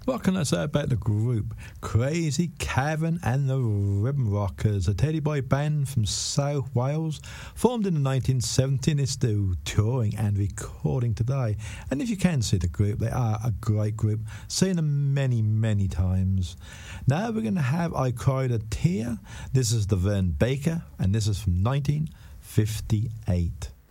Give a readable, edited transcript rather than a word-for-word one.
What can I say about the group? Crazy Cavern and the Ribbon Rockers, a Teddy Boy band from South Wales, formed in the 1970s and is still touring and recording today. And if you can see the group, they are a great group. Seen them many, many times. Now we're going to have I Cried a Tear. This is the Vern Baker, and this is from 1958.